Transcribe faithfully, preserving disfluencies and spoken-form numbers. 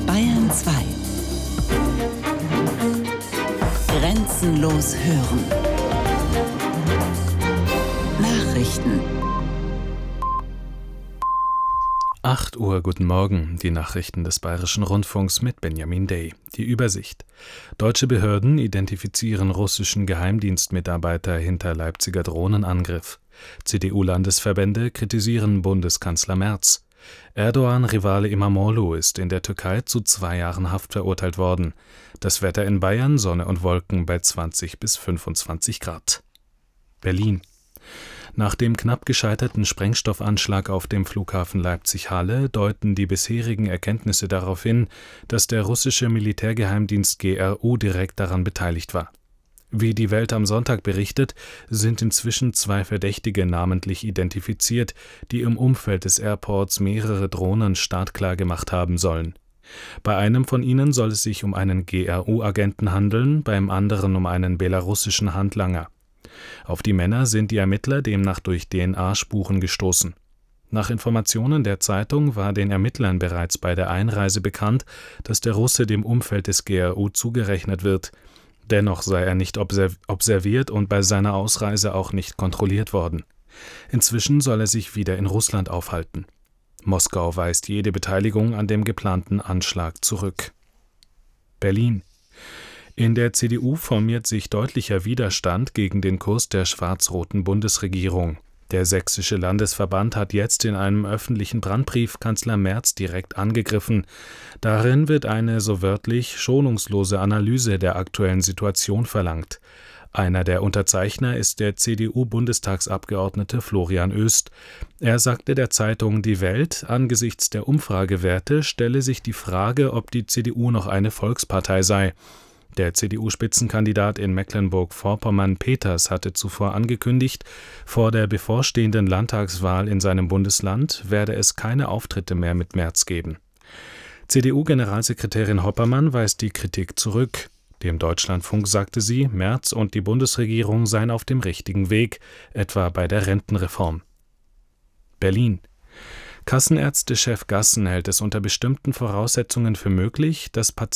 Bayern zwei. Grenzenlos hören. Nachrichten. acht Uhr, guten Morgen. Die Nachrichten des Bayerischen Rundfunks mit Benjamin Day. Die Übersicht. Deutsche Behörden identifizieren russischen Geheimdienstmitarbeiter hinter Leipziger Drohnenangriff. C D U-Landesverbände kritisieren Bundeskanzler Merz. Erdogan-Rivale Imamoglu ist in der Türkei zu zwei Jahren Haft verurteilt worden. Das Wetter in Bayern, Sonne und Wolken bei zwanzig bis fünfundzwanzig Grad. Berlin. Nach dem knapp gescheiterten Sprengstoffanschlag auf dem Flughafen Leipzig-Halle deuten die bisherigen Erkenntnisse darauf hin, dass der russische Militärgeheimdienst G R U direkt daran beteiligt war. Wie die Welt am Sonntag berichtet, sind inzwischen zwei Verdächtige namentlich identifiziert, die im Umfeld des Airports mehrere Drohnen startklar gemacht haben sollen. Bei einem von ihnen soll es sich um einen G R U-Agenten handeln, beim anderen um einen belarussischen Handlanger. Auf die Männer sind die Ermittler demnach durch D N A-Spuren gestoßen. Nach Informationen der Zeitung war den Ermittlern bereits bei der Einreise bekannt, dass der Russe dem Umfeld des G R U zugerechnet wird. Dennoch sei er nicht observiert und bei seiner Ausreise auch nicht kontrolliert worden. Inzwischen soll er sich wieder in Russland aufhalten. Moskau weist jede Beteiligung an dem geplanten Anschlag zurück. Berlin. In der C D U formiert sich deutlicher Widerstand gegen den Kurs der schwarz-roten Bundesregierung. Der sächsische Landesverband hat jetzt in einem öffentlichen Brandbrief Kanzler Merz direkt angegriffen. Darin wird eine, so wörtlich, schonungslose Analyse der aktuellen Situation verlangt. Einer der Unterzeichner ist der C D U-Bundestagsabgeordnete Florian Oest. Er sagte der Zeitung Die Welt, angesichts der Umfragewerte stelle sich die Frage, ob die C D U noch eine Volkspartei sei. Der C D U-Spitzenkandidat in Mecklenburg-Vorpommern Peters hatte zuvor angekündigt, vor der bevorstehenden Landtagswahl in seinem Bundesland werde es keine Auftritte mehr mit Merz geben. C D U-Generalsekretärin Hoppermann weist die Kritik zurück. Dem Deutschlandfunk sagte sie, Merz und die Bundesregierung seien auf dem richtigen Weg, etwa bei der Rentenreform. Berlin. Kassenärztechef Gassen hält es unter bestimmten Voraussetzungen für möglich, dass Patienten